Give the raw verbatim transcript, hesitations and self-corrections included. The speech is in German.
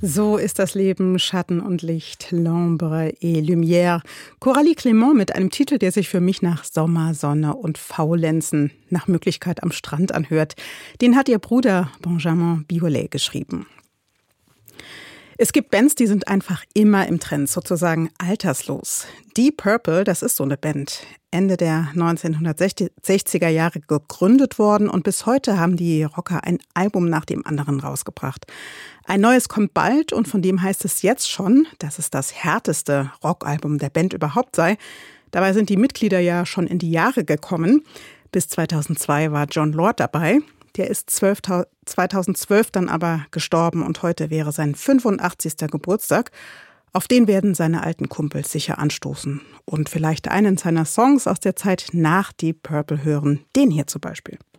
So ist das Leben, Schatten und Licht, L'ombre et Lumière. Coralie Clément mit einem Titel, der sich für mich nach Sommer, Sonne und Faulenzen, nach Möglichkeit am Strand anhört. Den hat ihr Bruder Benjamin Biolay geschrieben. Es gibt Bands, die sind einfach immer im Trend, sozusagen alterslos. Deep Purple, das ist so eine Band. Ende der neunzehnhundertsechziger Jahre gegründet worden und bis heute haben die Rocker ein Album nach dem anderen rausgebracht. Ein neues kommt bald und von dem heißt es jetzt schon, dass es das härteste Rockalbum der Band überhaupt sei. Dabei sind die Mitglieder ja schon in die Jahre gekommen. Bis zweitausendzwei war Jon Lord dabei. Der ist zweitausendzwölf dann aber gestorben und heute wäre sein fünfundachtzigster Geburtstag. Auf den werden seine alten Kumpels sicher anstoßen und vielleicht einen seiner Songs aus der Zeit nach Deep Purple hören. Den hier zum Beispiel.